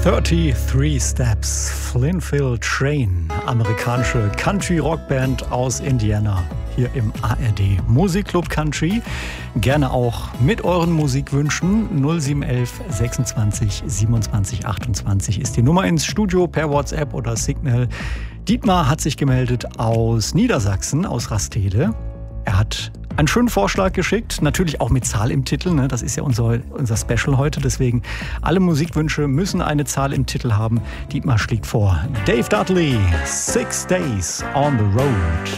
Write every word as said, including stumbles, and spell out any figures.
dreiunddreißig Steps, Flynville Train, amerikanische Country-Rockband aus Indiana, hier im A R D Musikclub Country. Gerne auch mit euren Musikwünschen. null sieben eins eins sechsundzwanzig siebenundzwanzig achtundzwanzig ist die Nummer ins Studio per WhatsApp oder Signal. Dietmar hat sich gemeldet aus Niedersachsen, aus Rastede. Er hat einen schönen Vorschlag geschickt, natürlich auch mit Zahl im Titel, ne? Das ist ja unser, unser Special heute, deswegen alle Musikwünsche müssen eine Zahl im Titel haben. Dietmar schlägt vor Dave Dudley, Six Days on the Road.